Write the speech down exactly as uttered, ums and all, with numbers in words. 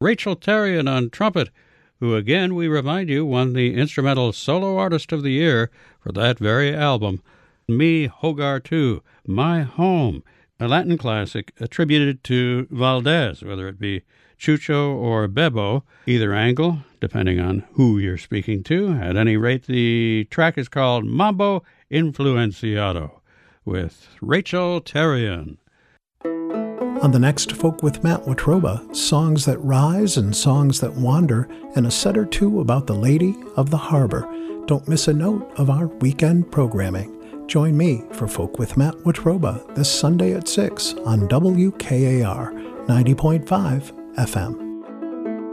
Rachel Terrian on trumpet, who again, we remind you, won the Instrumental Solo Artist of the Year for that very album. Mi Hogar two, My Home, a Latin classic attributed to Valdez, whether it be Chucho or Bebo, either angle, depending on who you're speaking to. At any rate, the track is called Mambo Influenciado with Rachel Terrian. On the next Folk with Matt Watroba, songs that rise and songs that wander, and a set or two about the Lady of the Harbor. Don't miss a note of our weekend programming. Join me for Folk with Matt Watroba this Sunday at six on W K A R ninety point five F M.